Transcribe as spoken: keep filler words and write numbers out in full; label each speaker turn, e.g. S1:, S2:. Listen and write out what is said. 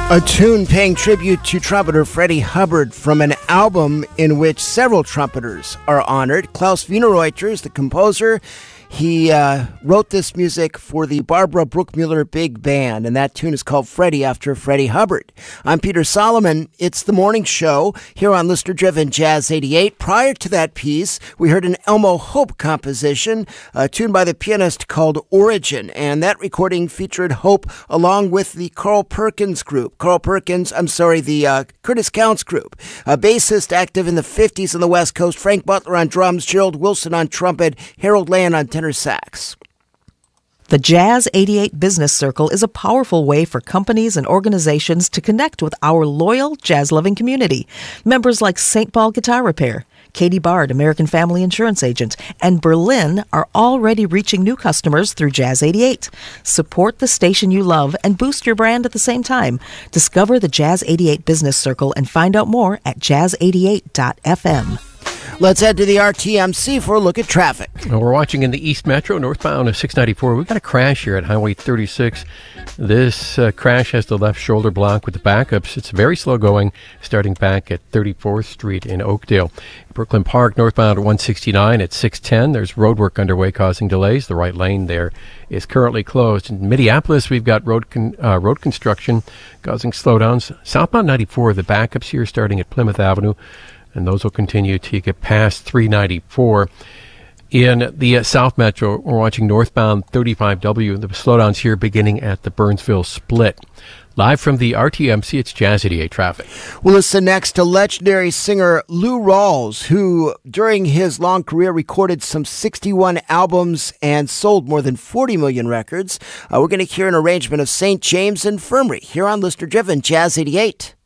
S1: A tune paying tribute to trumpeter Freddie Hubbard from an album in which several trumpeters are honored. Klaus Wienerreuter is the composer. He uh, wrote this music for the Barbara Bruckmüller Big Band, and that tune is called Freddie after Freddie Hubbard. I'm Peter Solomon. It's the morning show here on Listener Driven Jazz eighty-eight. Prior to that piece, we heard an Elmo Hope composition, a tune by the pianist called Origin, and that recording featured Hope along with the Carl Perkins Group. Carl Perkins, I'm sorry, the uh, Curtis Counts Group. A bassist active in the fifties on the West Coast, Frank Butler on drums, Gerald Wilson on trumpet, Harold Land on tenor sax.
S2: The Jazz eighty-eight Business Circle is a powerful way for companies and organizations to connect with our loyal jazz-loving community. Members like Saint Paul Guitar Repair, Katie Bard, American Family Insurance Agent, and Berlin are already reaching new customers through Jazz eighty-eight. Support the station you love and boost your brand at the same time. Discover the Jazz eighty-eight Business Circle and find out more at jazz eighty-eight dot f m.
S1: Let's head to the R T M C for a look at traffic.
S3: Well, we're watching in the East Metro, northbound of six ninety-four. We've got a crash here at Highway thirty-six. This uh, crash has the left shoulder block with the backups. It's very slow going, starting back at thirty-fourth Street in Oakdale. Brooklyn Park, northbound at one sixty-nine at six ten. There's road work underway causing delays. The right lane there is currently closed. In Minneapolis, we've got road con- uh, road construction causing slowdowns. Southbound ninety-four, the backups here starting at Plymouth Avenue, and those will continue till you get past three ninety-four. In the uh, South Metro, we're watching northbound thirty-five W. The slowdowns here beginning at the Burnsville split. Live from the R T M C, it's Jazz eighty-eight traffic.
S1: We'll listen next to legendary singer Lou Rawls, who during his long career recorded some sixty-one albums and sold more than forty million records. Uh, we're going to hear an arrangement of Saint James Infirmary here on Listener Driven Jazz eighty-eight.